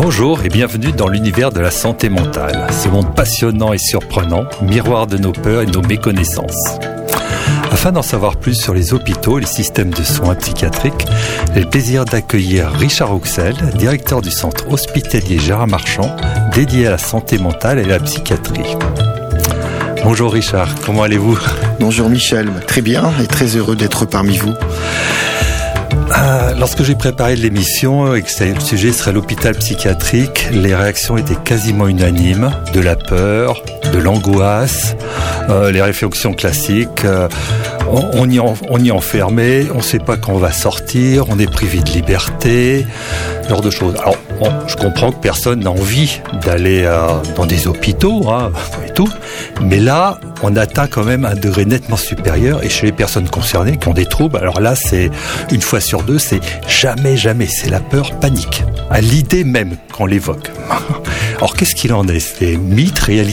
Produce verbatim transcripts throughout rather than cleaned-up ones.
Bonjour et bienvenue dans l'univers de la santé mentale. Ce monde passionnant et surprenant, miroir de nos peurs et de nos méconnaissances. Afin d'en savoir plus sur les hôpitaux et les systèmes de soins psychiatriques, j'ai le plaisir d'accueillir Richard Rouxel, directeur du centre hospitalier Gérard Marchand, dédié à la santé mentale et à la psychiatrie. Bonjour Richard, comment allez-vous ? Bonjour Michel, très bien et très heureux d'être parmi vous. Euh, lorsque j'ai préparé l'émission et que le sujet serait l'hôpital psychiatrique, les réactions étaient quasiment unanimes, de la peur, de l'angoisse, euh, les réflexions classiques, euh, on, on, y en, on y est enfermé, on ne sait pas quand on va sortir, on est privé de liberté, ce genre de choses. Alors, bon, je comprends que personne n'a envie d'aller euh, dans des hôpitaux hein, et tout, mais là, on atteint quand même un degré nettement supérieur et chez les personnes concernées qui ont des troubles, alors là, c'est une fois sur deux, c'est jamais, jamais, c'est la peur panique, à l'idée même qu'on l'évoque. Alors, qu'est-ce qu'il en est ? C'est mythe, réalité ?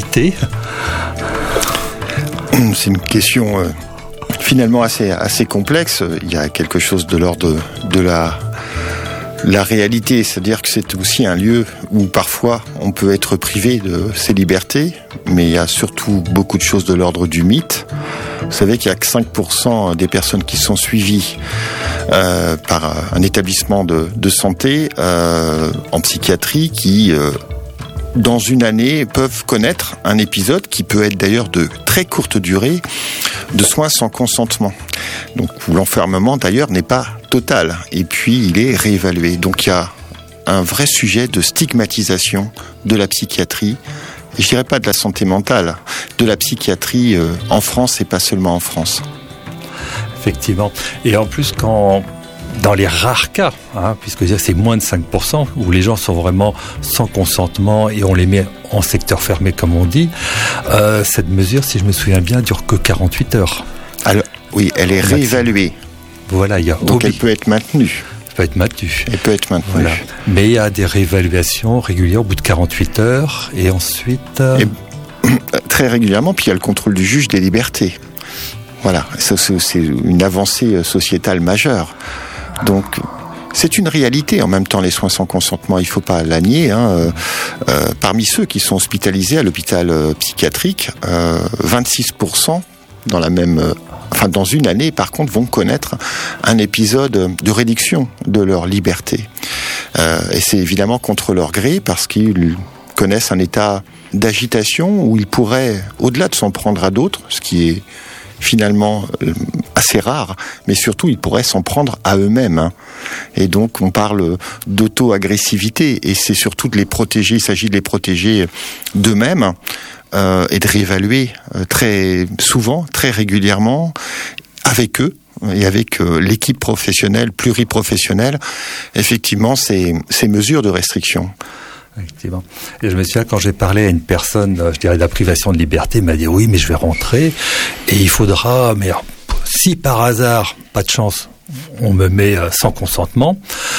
C'est une question euh, finalement assez, assez complexe. Il y a quelque chose de l'ordre de, de la... La réalité, c'est-à-dire que c'est aussi un lieu où parfois on peut être privé de ses libertés, mais il y a surtout beaucoup de choses de l'ordre du mythe. Vous savez qu'il y a que cinq pour cent des personnes qui sont suivies euh, par un établissement de, de santé euh, en psychiatrie qui, euh, dans une année, peuvent connaître un épisode qui peut être d'ailleurs de très courte durée de soins sans consentement. Donc où l'enfermement d'ailleurs n'est pas total et puis il est réévalué. Donc il y a un vrai sujet de stigmatisation de la psychiatrie, et je dirais pas de la santé mentale, de la psychiatrie euh, en France et pas seulement en France. Effectivement. Et en plus quand dans les rares cas, hein, puisque c'est moins de cinq pour cent, où les gens sont vraiment sans consentement et on les met en secteur fermé comme on dit, euh, cette mesure, si je me souviens bien, dure que quarante-huit heures. Alors, oui, elle est réévaluée. Voilà, il y a Donc elle peut être maintenue. Elle peut être maintenue. Elle peut être maintenue. Voilà. Mais il y a des réévaluations régulières au bout de quarante-huit heures et ensuite... Euh... Et, très régulièrement, puis il y a le contrôle du juge des libertés. Voilà, ça, c'est une avancée sociétale majeure. Donc, c'est une réalité en même temps, les soins sans consentement, il ne faut pas la nier. Hein. Euh, euh, parmi ceux qui sont hospitalisés à l'hôpital euh, psychiatrique, euh, vingt-six pour cent dans la même... Euh, enfin, dans une année, par contre, vont connaître un épisode de réduction de leur liberté. Euh, et c'est évidemment contre leur gré, parce qu'ils connaissent un état d'agitation où ils pourraient, au-delà de s'en prendre à d'autres, ce qui est finalement assez rare, mais surtout ils pourraient s'en prendre à eux-mêmes. Hein. Et donc on parle d'auto-agressivité, et c'est surtout de les protéger, il s'agit de les protéger d'eux-mêmes, euh, et de réévaluer euh, très souvent, très régulièrement, avec eux, et avec euh, l'équipe professionnelle, pluriprofessionnelle, effectivement ces, ces mesures de restriction. Effectivement. Et je me souviens, quand j'ai parlé à une personne, je dirais, de la privation de liberté, elle m'a dit oui, mais je vais rentrer et il faudra, mais si par hasard, pas de chance, on me met sans consentement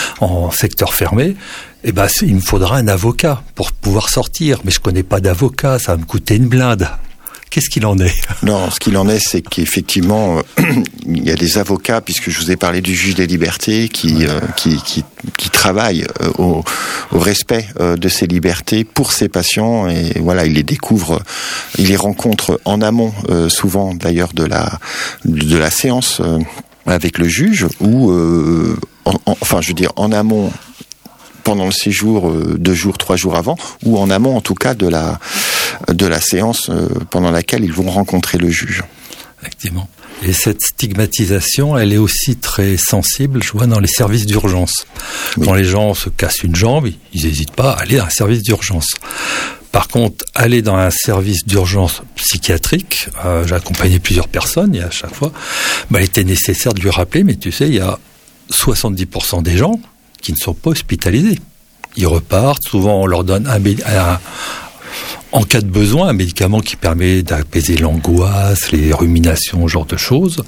en secteur fermé, eh ben, il me faudra un avocat pour pouvoir sortir. Mais je connais pas d'avocat, ça va me coûter une blinde. Qu'est-ce qu'il en est ? Non, ce qu'il en est, c'est qu'effectivement, euh, il y a des avocats, puisque je vous ai parlé du juge des libertés, qui euh, qui, qui qui travaillent euh, au, au respect euh, de ces libertés pour ces patients, et voilà, il les découvre, il les rencontre en amont, euh, souvent d'ailleurs de la de la séance euh, avec le juge, ou euh, en, en, enfin, je veux dire, en amont. Pendant le séjour, euh, deux jours, trois jours avant, ou en amont en tout cas de la de la séance euh, pendant laquelle ils vont rencontrer le juge. Effectivement. Et cette stigmatisation, elle est aussi très sensible, je vois, dans les services d'urgence. Oui. Quand les gens se cassent une jambe, ils n'hésitent pas à aller dans un service d'urgence. Par contre, aller dans un service d'urgence psychiatrique, euh, j'ai accompagné plusieurs personnes, et à chaque fois, bah, il était nécessaire de lui rappeler, mais tu sais, il y a soixante-dix pour cent des gens qui ne sont pas hospitalisés. Ils repartent, souvent on leur donne un, un, en cas de besoin, un médicament qui permet d'apaiser l'angoisse, les ruminations, ce genre de choses.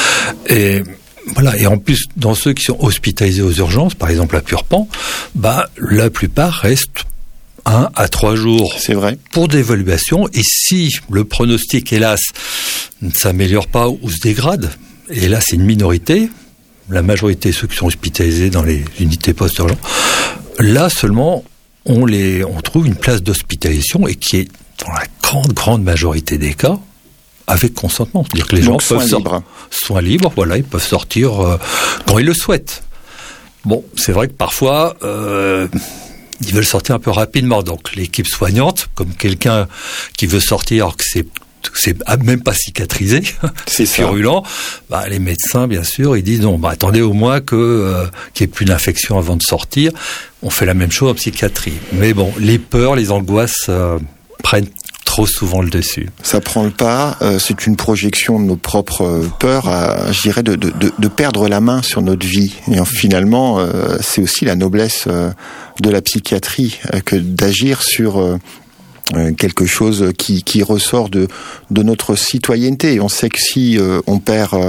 Et voilà. Et en plus, dans ceux qui sont hospitalisés aux urgences, par exemple à Purpan, bah, la plupart restent un à trois jours. C'est vrai. Pour d'évaluation. Et si le pronostic, hélas, ne s'améliore pas ou se dégrade, et là c'est une minorité, la majorité de ceux qui sont hospitalisés dans les unités post-urgentes, là seulement on, les, on trouve une place d'hospitalisation et qui est, dans la grande, grande majorité des cas, avec consentement. C'est-à-dire que les Donc, gens peuvent soins libres. Soins libres, voilà, ils peuvent sortir euh, quand ils le souhaitent. Bon, c'est vrai que parfois, euh, ils veulent sortir un peu rapidement. Donc, l'équipe soignante, comme quelqu'un qui veut sortir alors que c'est c'est même pas cicatrisé, c'est, c'est purulent, bah, les médecins, bien sûr, ils disent non, bah, attendez au moins que, euh, qu'il n'y ait plus d'infection avant de sortir. On fait la même chose en psychiatrie. Mais bon, les peurs, les angoisses euh, prennent trop souvent le dessus. Ça prend le pas, euh, c'est une projection de nos propres euh, peurs, à, je dirais, de, de, de perdre la main sur notre vie. Et euh, finalement, euh, c'est aussi la noblesse euh, de la psychiatrie euh, que d'agir sur... Euh, quelque chose qui, qui ressort de, de notre citoyenneté. On sait que si euh, on perd euh,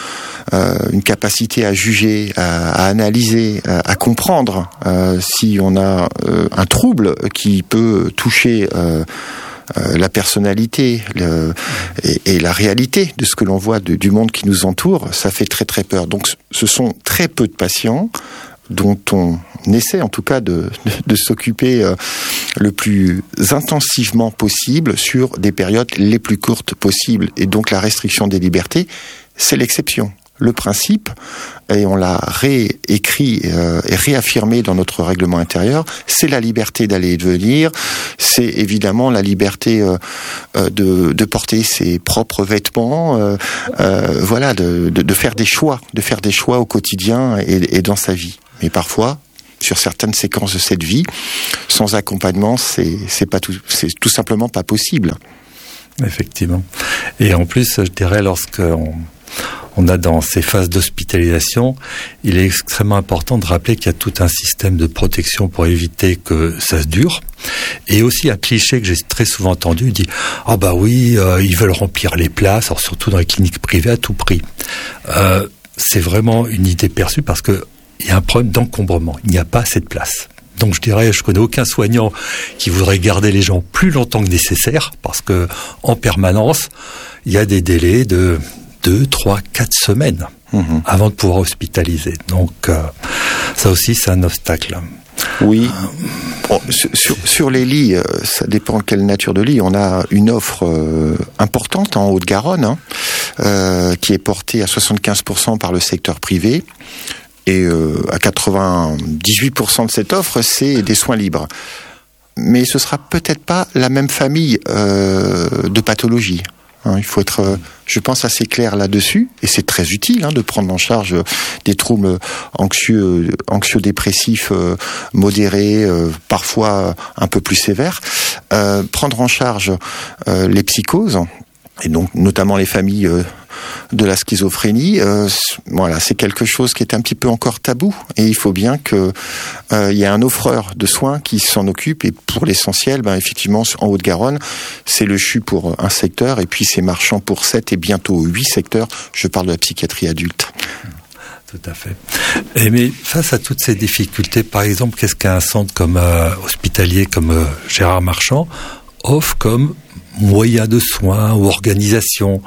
euh, une capacité à juger, à, à analyser, à, à comprendre, euh, si on a euh, un trouble qui peut toucher euh, euh, la personnalité le, et, et la réalité de ce que l'on voit de, du monde qui nous entoure, ça fait très très peur. Donc ce sont très peu de patients dont on essaie en tout cas de, de, de s'occuper euh, le plus intensivement possible sur des périodes les plus courtes possibles. Et donc la restriction des libertés, c'est l'exception. Le principe, et on l'a réécrit euh, et réaffirmé dans notre règlement intérieur, c'est la liberté d'aller et de venir, c'est évidemment la liberté euh, de, de porter ses propres vêtements, euh, euh, voilà, de, de, de faire des choix, de faire des choix au quotidien et, et dans sa vie. Mais parfois, sur certaines séquences de cette vie, sans accompagnement, c'est, c'est pas tout, c'est tout simplement pas possible. Effectivement. Et en plus, je dirais, lorsqu'on on a dans ces phases d'hospitalisation, il est extrêmement important de rappeler qu'il y a tout un système de protection pour éviter que ça se dure. Et aussi un cliché que j'ai très souvent entendu, dit « Ah bah oui, euh, ils veulent remplir les places, alors surtout dans les cliniques privées à tout prix. Euh, » C'est vraiment une idée perçue parce que il y a un problème d'encombrement. Il n'y a pas assez de place. Donc je dirais, je connais aucun soignant qui voudrait garder les gens plus longtemps que nécessaire, parce que en permanence, il y a des délais de deux, trois, quatre semaines mmh. avant de pouvoir hospitaliser. Donc euh, ça aussi, c'est un obstacle. Oui. Bon, sur, sur les lits, ça dépend quelle nature de lit. On a une offre euh, importante en Haute-Garonne, hein, euh, qui est portée à soixante-quinze pour cent par le secteur privé. Et euh, à quatre-vingt-dix-huit pour cent de cette offre, c'est des soins libres. Mais ce sera peut-être pas la même famille euh, de pathologies. Hein, il faut être, euh, je pense, assez clair là-dessus. Et c'est très utile hein, de prendre en charge des troubles anxieux, anxio-dépressifs euh, modérés, euh, parfois un peu plus sévères. Euh, prendre en charge euh, les psychoses, et donc notamment les familles euh, de la schizophrénie, euh, voilà, c'est quelque chose qui est un petit peu encore tabou et il faut bien que euh, il y ait un offreur de soins qui s'en occupe et pour l'essentiel, ben effectivement en Haute-Garonne, c'est le C H U pour un secteur et puis c'est Marchand pour sept et bientôt huit secteurs. Je parle de la psychiatrie adulte. Tout à fait. Et mais face à toutes ces difficultés, par exemple, qu'est-ce qu'un centre comme euh, hospitalier comme euh, Gérard Marchand offre comme moyen de soins ou organisation?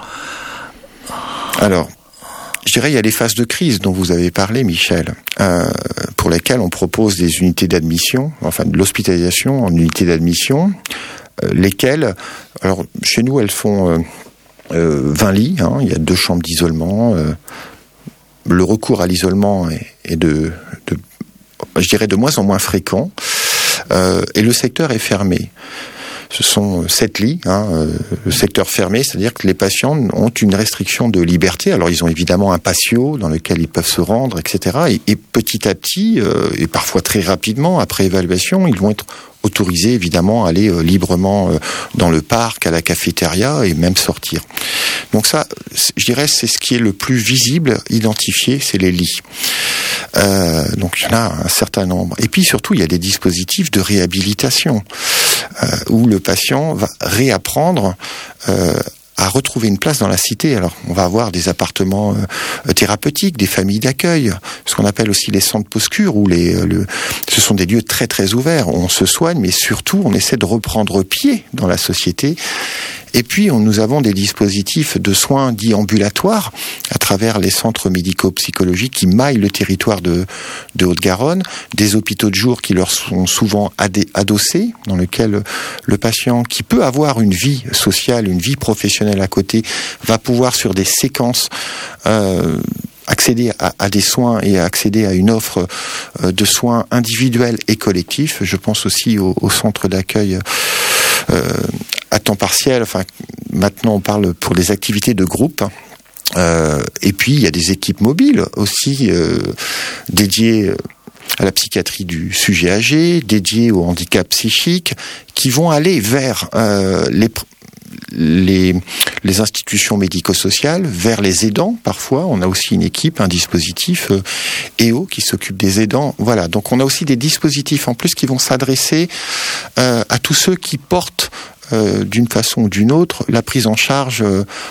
Alors, je dirais il y a les phases de crise dont vous avez parlé, Michel, euh, pour lesquelles on propose des unités d'admission, enfin de l'hospitalisation en unités d'admission, euh, lesquelles, alors chez nous elles font euh, euh, vingt lits, hein, il y a deux chambres d'isolement, euh, le recours à l'isolement est, est de, de, je dirais de moins en moins fréquent, euh, et le secteur est fermé. Ce sont sept lits, hein, euh, le secteur fermé, c'est-à-dire que les patients ont une restriction de liberté. Alors ils ont évidemment un patio dans lequel ils peuvent se rendre, et cetera. Et, et petit à petit, euh, et parfois très rapidement, après évaluation, ils vont être autorisés évidemment à aller euh, librement euh, dans le parc, à la cafétéria et même sortir. Donc ça, je dirais, c'est ce qui est le plus visible, identifié, c'est les lits. Euh, donc il y en a un certain nombre. Et puis surtout, il y a des dispositifs de réhabilitation euh, où le patient va réapprendre euh, à retrouver une place dans la cité. Alors, on va avoir des appartements euh, thérapeutiques, des familles d'accueil, ce qu'on appelle aussi les centres post-cure, où les, le, ce sont des lieux très très ouverts. On se soigne, mais surtout on essaie de reprendre pied dans la société. Et puis, on, nous avons des dispositifs de soins dits ambulatoires à travers les centres médico-psychologiques qui maillent le territoire de, de Haute-Garonne, des hôpitaux de jour qui leur sont souvent adé, adossés, dans lesquels le patient, qui peut avoir une vie sociale, une vie professionnelle à côté, va pouvoir sur des séquences euh, accéder à, à des soins et accéder à une offre de soins individuels et collectifs. Je pense aussi au, au centre d'accueil euh, à temps partiel. Enfin, maintenant, on parle pour les activités de groupe. Euh, et puis, il y a des équipes mobiles aussi euh, dédiées à la psychiatrie du sujet âgé, dédiées au handicap psychique, qui vont aller vers euh, les Les, les institutions médico-sociales, vers les aidants, parfois. On a aussi une équipe, un dispositif euh, E O qui s'occupe des aidants. Voilà, donc on a aussi des dispositifs en plus qui vont s'adresser euh, à tous ceux qui portent euh, d'une façon ou d'une autre la prise en charge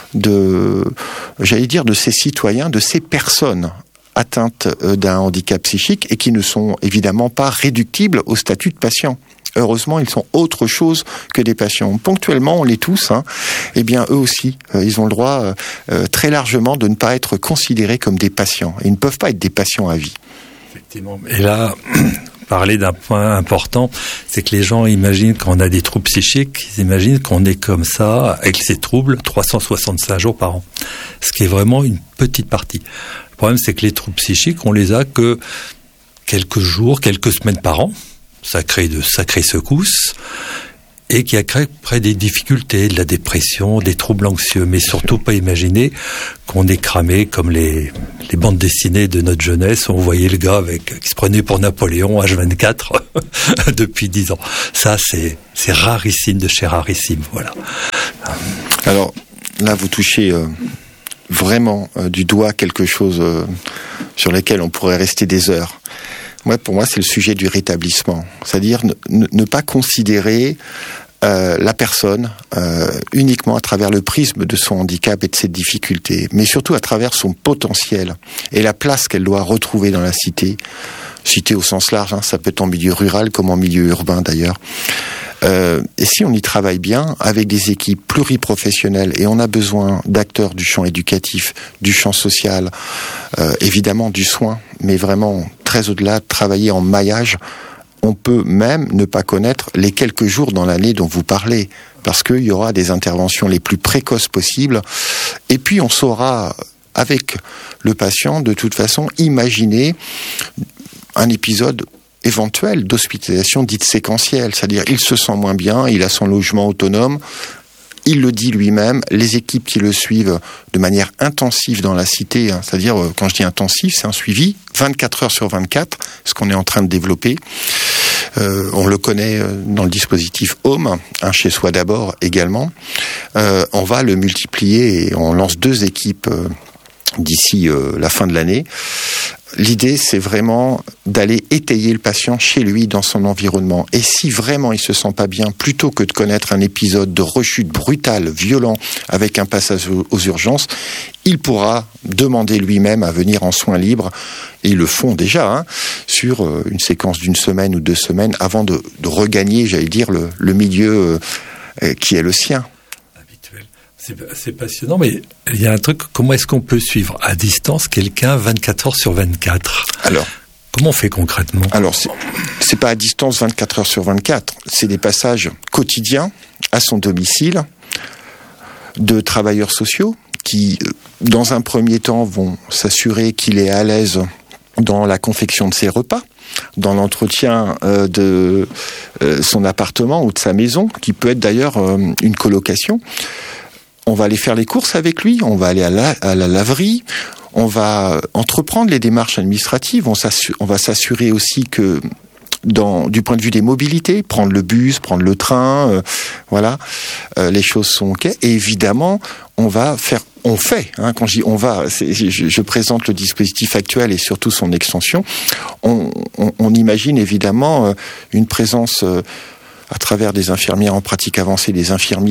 de, j'allais dire, de ces citoyens, de ces personnes atteintes d'un handicap psychique et qui ne sont évidemment pas réductibles au statut de patient. Heureusement, ils sont autre chose que des patients. Ponctuellement, on l'est tous, hein. Eh bien, eux aussi, euh, ils ont le droit euh, très largement de ne pas être considérés comme des patients. Ils ne peuvent pas être des patients à vie. Effectivement. Et là, parler d'un point important, c'est que les gens imaginent qu'on a des troubles psychiques, ils imaginent qu'on est comme ça, avec ces troubles, trois cent soixante-cinq jours par an. Ce qui est vraiment une petite partie. Le problème, c'est que les troubles psychiques, on les a que quelques jours, quelques semaines par an. Ça crée de sacrées secousses et qui a créé près des difficultés, de la dépression, des troubles anxieux, mais surtout pas imaginer qu'on est cramé comme les, les bandes dessinées de notre jeunesse où on voyait le gars avec, qui se prenait pour Napoléon H vingt-quatre depuis dix ans. Ça, c'est, c'est rarissime de chez rarissime, voilà. Alors, là, vous touchez euh, vraiment euh, du doigt quelque chose euh, sur lequel on pourrait rester des heures. Moi, pour moi, c'est le sujet du rétablissement. C'est-à-dire ne, ne, ne pas considérer euh, la personne euh, uniquement à travers le prisme de son handicap et de ses difficultés, mais surtout à travers son potentiel et la place qu'elle doit retrouver dans la cité. Cité au sens large, hein, ça peut être en milieu rural comme en milieu urbain d'ailleurs. Euh, et si on y travaille bien, avec des équipes pluriprofessionnelles, et on a besoin d'acteurs du champ éducatif, du champ social, euh, évidemment du soin, mais vraiment très au-delà, de travailler en maillage, on peut même ne pas connaître les quelques jours dans l'année dont vous parlez, parce qu'il y aura des interventions les plus précoces possibles, et puis on saura, avec le patient, de toute façon, imaginer un épisode éventuelle d'hospitalisation dite séquentielle, c'est-à-dire il se sent moins bien, il a son logement autonome, il le dit lui-même, les équipes qui le suivent de manière intensive dans la cité, hein, c'est-à-dire quand je dis intensif, c'est un suivi vingt-quatre heures sur vingt-quatre, ce qu'on est en train de développer. Euh, on le connaît dans le dispositif Home, un chez soi d'abord également. Euh, on va le multiplier et on lance deux équipes euh, d'ici euh, la fin de l'année. L'idée, c'est vraiment d'aller étayer le patient chez lui, dans son environnement. Et si vraiment il se sent pas bien, plutôt que de connaître un épisode de rechute brutale, violent, avec un passage aux urgences, il pourra demander lui-même à venir en soins libres, et ils le font déjà, hein, sur une séquence d'une semaine ou deux semaines, avant de, de regagner, j'allais dire, le, le milieu euh, qui est le sien. C'est, c'est passionnant, mais il y a un truc, comment est-ce qu'on peut suivre à distance quelqu'un vingt-quatre heures sur vingt-quatre ? Alors, comment on fait concrètement ? Alors, c'est, c'est pas à distance vingt-quatre heures sur vingt-quatre, c'est des passages quotidiens à son domicile de travailleurs sociaux qui, dans un premier temps, vont s'assurer qu'il est à l'aise dans la confection de ses repas, dans l'entretien euh, de euh, son appartement ou de sa maison, qui peut être d'ailleurs euh, une colocation. On va aller faire les courses avec lui, on va aller à la, à la laverie, on va entreprendre les démarches administratives, on, on va s'assurer aussi que, dans, du point de vue des mobilités, prendre le bus, prendre le train, euh, voilà, euh, les choses sont ok. Et évidemment, on va faire, on fait, hein, quand je dis on va, c'est, je, je présente le dispositif actuel et surtout son extension, on, on, on imagine évidemment euh, une présence euh, à travers des infirmières en pratique avancée, des infirmiers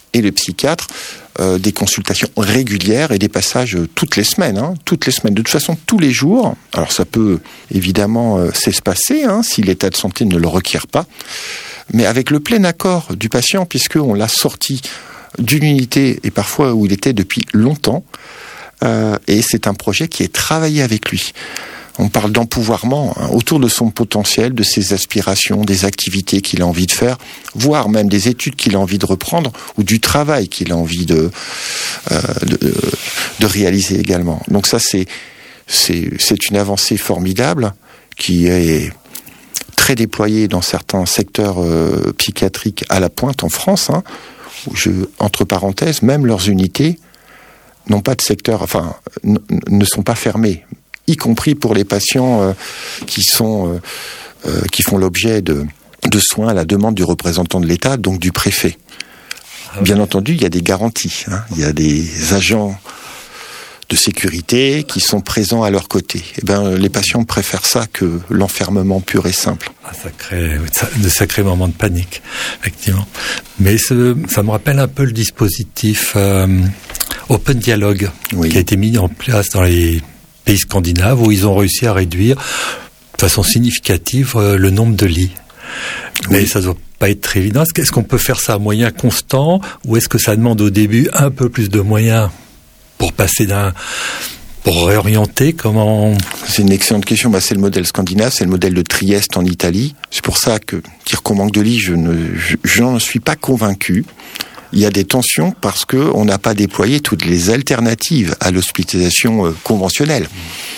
et le psychiatre euh, des consultations régulières et des passages euh, toutes les semaines, hein, toutes les semaines, de toute façon tous les jours. Alors ça peut évidemment euh, s'espacer hein, si l'état de santé ne le requiert pas, mais avec le plein accord du patient, puisqu'on l'a sorti d'une unité et parfois où il était depuis longtemps, euh, et c'est un projet qui est travaillé avec lui. On parle d'empouvoirment hein, autour de son potentiel, de ses aspirations, des activités qu'il a envie de faire, voire même des études qu'il a envie de reprendre ou du travail qu'il a envie de, euh, de, de réaliser également. Donc ça, c'est, c'est, c'est une avancée formidable qui est très déployée dans certains secteurs euh, psychiatriques à la pointe en France. Hein, où je, entre parenthèses, même leurs unités n'ont pas de secteur, enfin, n- ne sont pas fermées, y compris pour les patients euh, qui sont euh, euh, qui font l'objet de, de soins à la demande du représentant de l'État, donc du préfet. Ah ouais. Bien entendu, il y a des garanties. Hein. Il y a des agents de sécurité qui sont présents à leur côté. Eh ben, les patients préfèrent ça que l'enfermement pur et simple. Ah, ça crée de sacrés moments de panique, effectivement. Mais ce, ça me rappelle un peu le dispositif euh, Open Dialogue oui. qui a été mis en place dans les pays scandinaves où ils ont réussi à réduire de façon significative euh, le nombre de lits. Mais oui. ça ne doit pas être très évident. Est-ce qu'on peut faire ça à moyens constants ou est-ce que ça demande au début un peu plus de moyens pour passer d'un... pour réorienter comment... C'est une excellente question. Bah, c'est le modèle scandinave, c'est le modèle de Trieste en Italie. C'est pour ça que dire qu'on manque de lits, je, ne, je, je n'en suis pas convaincu. Il y a des tensions parce qu'on n'a pas déployé toutes les alternatives à l'hospitalisation euh, conventionnelle.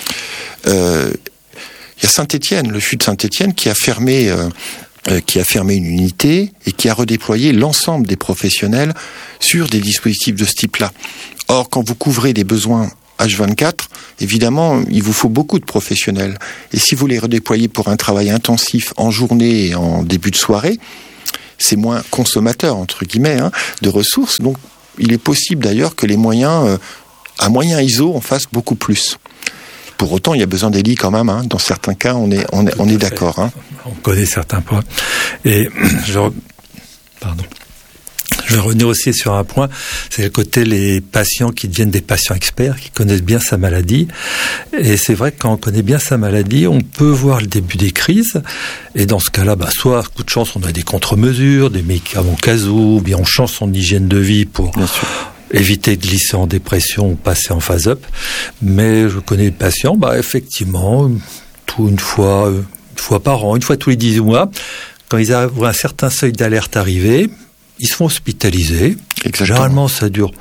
Euh, il y a Saint-Étienne, le C H U de Saint-Étienne, qui a fermé, euh, euh, qui a fermé une unité et qui a redéployé l'ensemble des professionnels sur des dispositifs de ce type-là. Or, quand vous couvrez des besoins H vingt-quatre, évidemment, il vous faut beaucoup de professionnels. Et si vous les redéployez pour un travail intensif en journée et en début de soirée, c'est moins consommateur, entre guillemets, hein, de ressources. Donc, il est possible d'ailleurs que les moyens, euh, à moyen I S O, on fasse beaucoup plus. Pour autant, il y a besoin des lits quand même. Hein. Dans certains cas, on est, on est, on est d'accord. Hein. On connaît certains points. Et je... Pardon. Je vais revenir aussi sur un point, c'est le côté les patients qui deviennent des patients experts, qui connaissent bien sa maladie. Et c'est vrai que quand on connaît bien sa maladie, on peut voir le début des crises. Et dans ce cas-là, bah, soit, coup de chance, on a des contre-mesures, des médicaments cas où, ou bien on change son hygiène de vie pour éviter de glisser en dépression ou passer en phase up. Mais je connais des patients, bah, effectivement, tout une fois, une fois par an, une fois tous les dix mois, quand ils ont un certain seuil d'alerte arrivé, ils se font hospitaliser. Exactement. Généralement, ça dure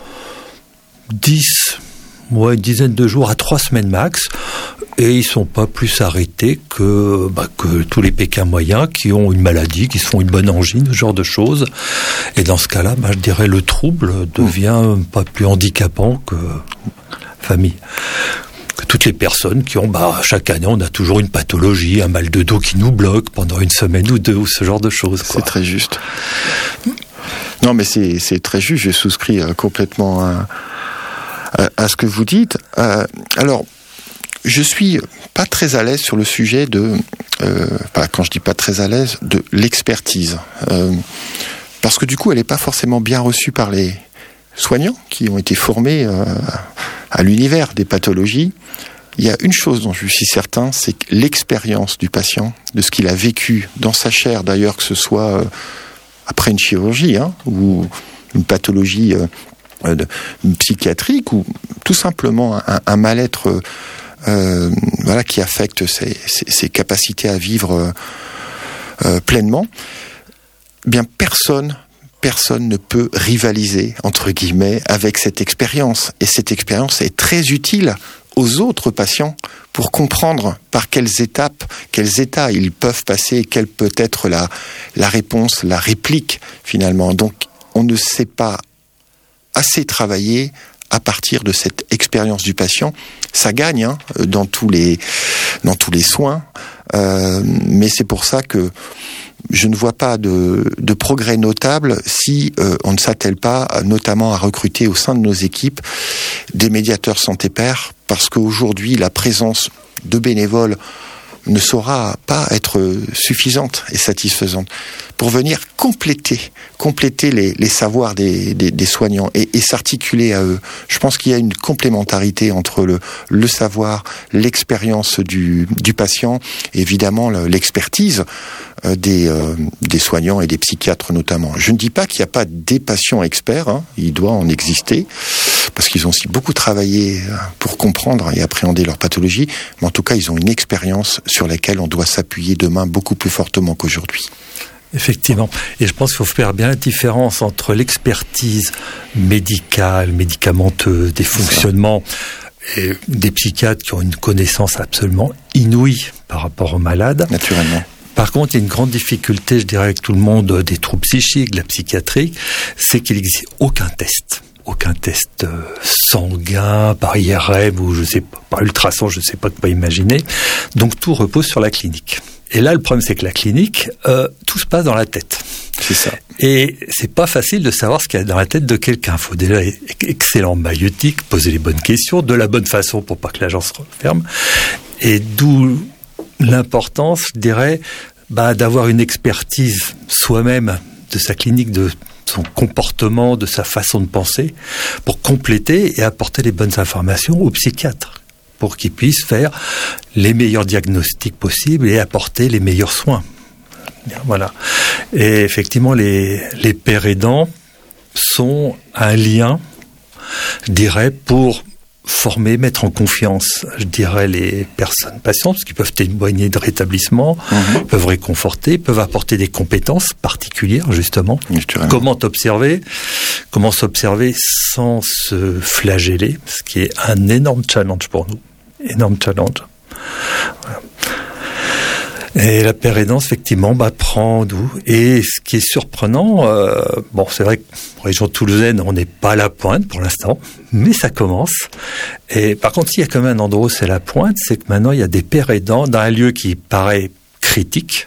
dix, ouais, une dizaine de jours à trois semaines max. Et ils ne sont pas plus arrêtés que, bah, que tous les Pékins moyens qui ont une maladie, qui se font une bonne angine, ce genre de choses. Et dans ce cas-là, bah, je dirais le trouble devient mmh. pas plus handicapant que famille. Que toutes les personnes qui ont, bah, chaque année, on a toujours une pathologie, un mal de dos qui nous bloque pendant une semaine ou deux, ou ce genre de choses. C'est très juste. Non, mais c'est, c'est très juste. Je souscris euh, complètement à, à, à ce que vous dites. Euh, alors, je suis pas très à l'aise sur le sujet de, euh, bah, quand je dis pas très à l'aise, de l'expertise, euh, parce que du coup, elle n'est pas forcément bien reçue par les soignants qui ont été formés euh, à l'univers des pathologies. Il y a une chose dont je suis certain, c'est que l'expérience du patient, de ce qu'il a vécu dans sa chair, d'ailleurs, que ce soit euh, après une chirurgie, hein, ou une pathologie euh, de, une psychiatrique, ou tout simplement un, un mal-être euh, voilà, qui affecte ses, ses, ses capacités à vivre euh, euh, pleinement, eh bien personne, personne ne peut rivaliser, entre guillemets, avec cette expérience. Et cette expérience est très utile aux autres patients pour comprendre par quelles étapes, quels états ils peuvent passer, quelle peut être la, la réponse, la réplique finalement. Donc on ne sait pas assez travailler à partir de cette expérience du patient. Ça gagne hein, dans tous les dans tous les soins, euh, mais c'est pour ça que je ne vois pas de, de progrès notable si euh, on ne s'attelle pas notamment à recruter au sein de nos équipes des médiateurs santé pairs, parce qu'aujourd'hui la présence de bénévoles ne saura pas être suffisante et satisfaisante pour venir compléter, compléter les, les savoirs des, des, des soignants et, et s'articuler à eux. Je pense qu'il y a une complémentarité entre le, le savoir, l'expérience du, du patient, et évidemment l'expertise des, euh, des soignants et des psychiatres notamment. Je ne dis pas qu'il n'y a pas des patients experts, hein, il doit en exister, parce qu'ils ont aussi beaucoup travaillé pour comprendre et appréhender leur pathologie, mais en tout cas, ils ont une expérience sur laquelle on doit s'appuyer demain beaucoup plus fortement qu'aujourd'hui. Effectivement. Et je pense qu'il faut faire bien la différence entre l'expertise médicale, médicamenteuse, des fonctionnements, et des psychiatres qui ont une connaissance absolument inouïe par rapport aux malades. Naturellement. Par contre, il y a une grande difficulté, je dirais, avec tout le monde des troubles psychiques, de la psychiatrie, c'est qu'il n'existe aucun test. Aucun test sanguin, par I R M ou je sais pas, par ultrason, je ne sais pas quoi imaginer. Donc tout repose sur la clinique. Et là, le problème, c'est que la clinique, euh, tout se passe dans la tête. C'est ça. Et c'est pas facile de savoir ce qu'il y a dans la tête de quelqu'un. Il faut déjà être excellent maïeutique, poser les bonnes questions, de la bonne façon pour pas que l'agent se referme. Et d'où l'importance, je dirais, bah, d'avoir une expertise soi-même de sa clinique, de son comportement, de sa façon de penser, pour compléter et apporter les bonnes informations au psychiatre, pour qu'il puisse faire les meilleurs diagnostics possibles et apporter les meilleurs soins. Voilà. Et effectivement, les, les pères aidants sont un lien, je dirais, pour former, mettre en confiance, je dirais, les personnes patientes, parce qu'ils peuvent témoigner de rétablissement, mmh. peuvent réconforter, peuvent apporter des compétences particulières, justement. Comment t'observer, comment s'observer sans se flageller, ce qui est un énorme challenge pour nous. Énorme challenge. Voilà. Et la pérédance, effectivement, bah, prend d'où. Et ce qui est surprenant, euh, bon, c'est vrai qu'en région toulousaine, on n'est pas à la pointe pour l'instant, mais ça commence. Et par contre, s'il y a quand même un endroit où c'est la pointe, c'est que maintenant, il y a des pères aidants dans un lieu qui paraît critique,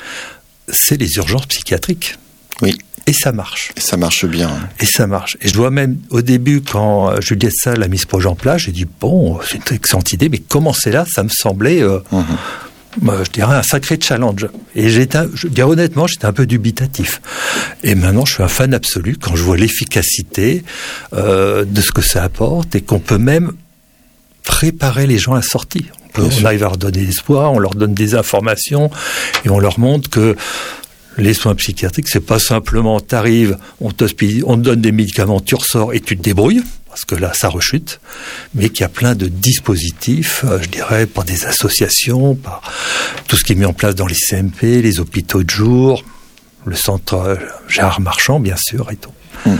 c'est les urgences psychiatriques. Oui. Et ça marche. Et ça marche bien. Et ça marche. Et je dois même, au début, quand Juliette Salle a mis ce projet en place, j'ai dit, bon, c'est une excellente idée, mais commencer là, ça me semblait... Euh, mmh. Je dirais un sacré challenge. Et j'étais, je dirais honnêtement, j'étais un peu dubitatif. Et maintenant, je suis un fan absolu quand je vois l'efficacité euh, de ce que ça apporte et qu'on peut même préparer les gens à la sortie. On, peut, on arrive à leur donner l'espoir, on leur donne des informations et on leur montre que les soins psychiatriques, c'est pas simplement t'arrives, on te, on te donne des médicaments, tu ressors et tu te débrouilles. Parce que là, ça rechute, mais qu'il y a plein de dispositifs, euh, je dirais, par des associations, par tout ce qui est mis en place dans les C M P, les hôpitaux de jour, le centre euh, Gérard Marchand, bien sûr, et tout. Mmh.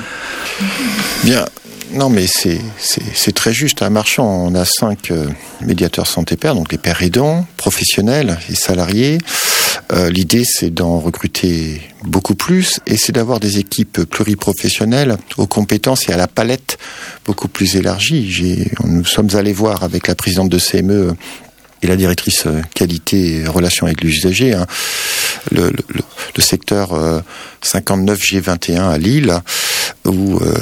Bien. Non, mais c'est, c'est, c'est très juste. À Marchand, on a cinq euh, médiateurs santé-pères, donc les pères aidants, professionnels et salariés. Euh, l'idée, c'est d'en recruter beaucoup plus et c'est d'avoir des équipes pluriprofessionnelles aux compétences et à la palette beaucoup plus élargie. J'ai, nous sommes allés voir avec la présidente de C M E et la directrice qualité et relations avec l'usager, hein, le, le, le secteur euh, cinquante-neuf G vingt et un à Lille, où euh,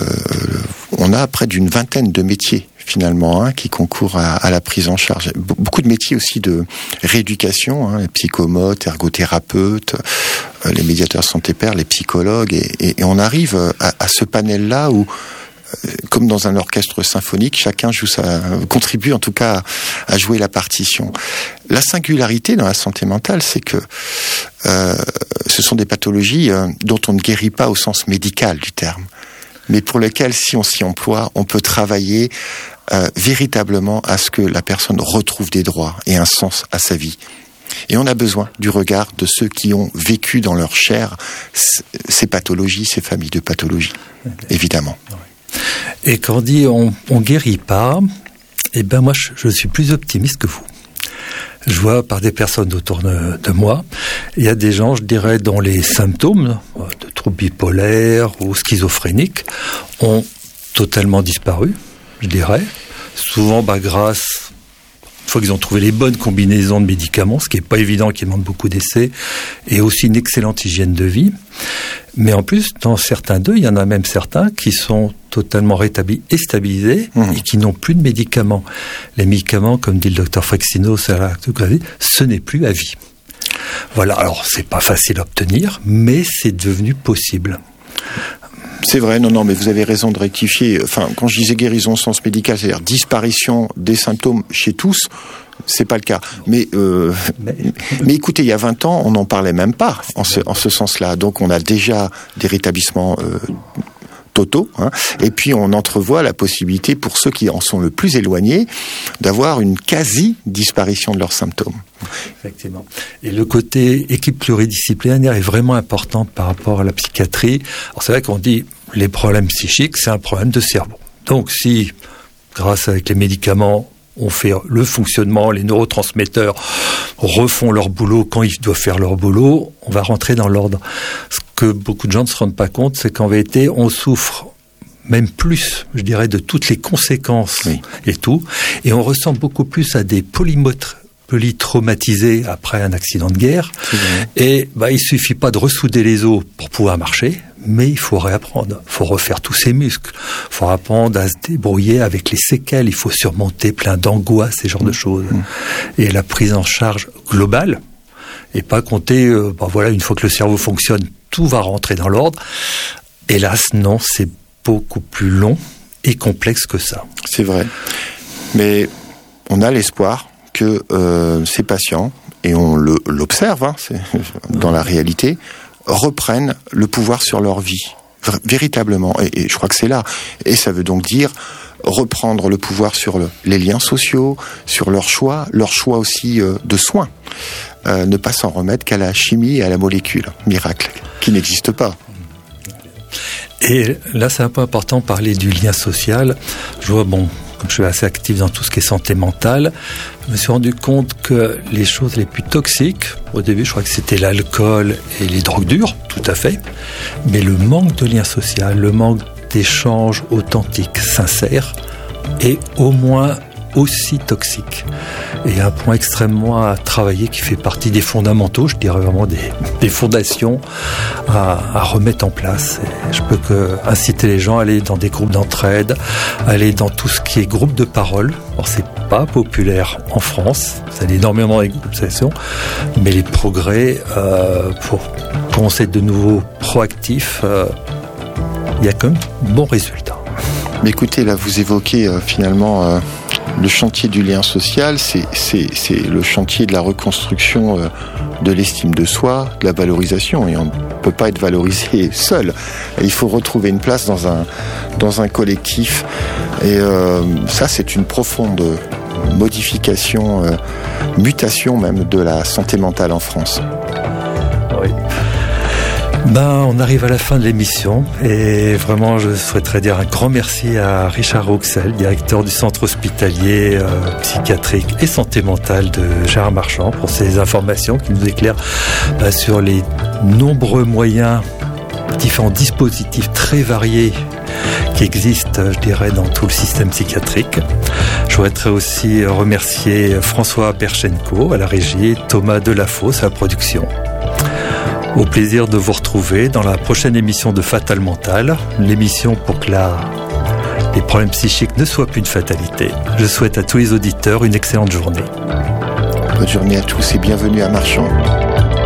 on a près d'une vingtaine de métiers finalement, hein, qui concourent à, à la prise en charge. Beaucoup de métiers aussi de rééducation, hein, les psychomotes, ergothérapeutes, euh, les médiateurs santé-pères, les psychologues, et, et, et on arrive à, à ce panel-là où, euh, comme dans un orchestre symphonique, chacun joue sa, contribue en tout cas à, à jouer la partition. La singularité dans la santé mentale, c'est que euh, ce sont des pathologies euh, dont on ne guérit pas au sens médical du terme, mais pour lesquelles, si on s'y emploie, on peut travailler euh, véritablement à ce que la personne retrouve des droits et un sens à sa vie. Et on a besoin du regard de ceux qui ont vécu dans leur chair ces pathologies, ces familles de pathologies, évidemment. Et quand on dit on ne guérit pas, eh ben moi je, je suis plus optimiste que vous. Je vois par des personnes autour de, de moi, il y a des gens, je dirais, dont les symptômes de troubles bipolaires ou schizophréniques ont totalement disparu, je dirais. Souvent, bah, grâce une fois qu'ils ont trouvé les bonnes combinaisons de médicaments, ce qui n'est pas évident, qui demande beaucoup d'essais, et aussi une excellente hygiène de vie. Mais en plus, dans certains d'eux, il y en a même certains qui sont totalement rétablis et stabilisés mmh. et qui n'ont plus de médicaments. Les médicaments, comme dit le docteur Frexino, ce n'est plus à vie. Voilà, alors c'est pas facile à obtenir, mais c'est devenu possible. C'est vrai, non, non, mais vous avez raison de rectifier. Enfin, quand je disais guérison au sens médical, c'est-à-dire disparition des symptômes chez tous, c'est pas le cas. Mais, euh, mais... mais écoutez, il y a vingt ans, on n'en parlait même pas en ce, en ce sens-là. Donc, on a déjà des rétablissements euh, totaux, hein, et puis on entrevoit la possibilité, pour ceux qui en sont le plus éloignés, d'avoir une quasi-disparition de leurs symptômes. Effectivement. Et le côté équipe pluridisciplinaire est vraiment important par rapport à la psychiatrie. Alors c'est vrai qu'on dit les problèmes psychiques, c'est un problème de cerveau. Donc si, grâce avec les médicaments, on fait le fonctionnement, les neurotransmetteurs refont leur boulot quand ils doivent faire leur boulot, on va rentrer dans l'ordre. Ce que beaucoup de gens ne se rendent pas compte, c'est qu'en vérité, on souffre même plus, je dirais, de toutes les conséquences oui. et tout, et on ressent beaucoup plus à des polymotres polytraumatisés après un accident de guerre. Et bah, il suffit pas de ressouder les os pour pouvoir marcher, mais il faut réapprendre. Il faut refaire tous ses muscles. Il faut apprendre à se débrouiller avec les séquelles. Il faut surmonter plein d'angoisses, ces genres mmh. de choses. Mmh. Et la prise en charge globale, et pas compter, euh, bah, voilà, une fois que le cerveau fonctionne, tout va rentrer dans l'ordre. Hélas, non, c'est beaucoup plus long et complexe que ça. C'est vrai. Mais on a l'espoir que euh, ces patients, et on le, l'observe hein, c'est, dans la réalité, reprennent le pouvoir sur leur vie, véritablement. Et, et je crois que c'est là. Et ça veut donc dire reprendre le pouvoir sur le, les liens sociaux, sur leurs choix, leur choix aussi euh, de soins. Euh, ne pas s'en remettre qu'à la chimie et à la molécule, miracle, qui n'existe pas. Et là, c'est un peu important de parler du lien social. Je vois, bon, comme je suis assez actif dans tout ce qui est santé mentale, je me suis rendu compte que les choses les plus toxiques, au début, je crois que c'était l'alcool et les drogues dures, tout à fait, mais le manque de lien social, le manque d'échanges authentiques, sincères, est au moins aussi toxique. Et un point extrêmement à travailler qui fait partie des fondamentaux, je dirais vraiment des, des fondations à, à remettre en place. Et je peux que inciter les gens à aller dans des groupes d'entraide, aller dans tout ce qui est groupe de parole. Alors c'est pas populaire en France, ça a énormément de groupes d'associations, mais les progrès euh, pour commencer de nouveau proactifs, euh, il y a quand même de bons résultats. Mais écoutez, là vous évoquez euh, finalement euh, le chantier du lien social, c'est, c'est, c'est le chantier de la reconstruction euh, de l'estime de soi, de la valorisation, et on ne peut pas être valorisé seul. Il faut retrouver une place dans un, dans un collectif, et euh, ça c'est une profonde modification, euh, mutation même de la santé mentale en France. Oui. Ben, on arrive à la fin de l'émission et vraiment je souhaiterais dire un grand merci à Richard Rouxel, directeur du centre hospitalier euh, psychiatrique et santé mentale de Gérard Marchand, pour ces informations qui nous éclairent ben, sur les nombreux moyens, différents dispositifs très variés qui existent, je dirais, dans tout le système psychiatrique. Je souhaiterais aussi remercier François Berchenko à la régie, Thomas Delafosse à la production. Au plaisir de vous retrouver dans la prochaine émission de Fatal Mental, l'émission pour que la... les problèmes psychiques ne soient plus une fatalité. Je souhaite à tous les auditeurs une excellente journée. Bonne journée à tous et bienvenue à Marchand.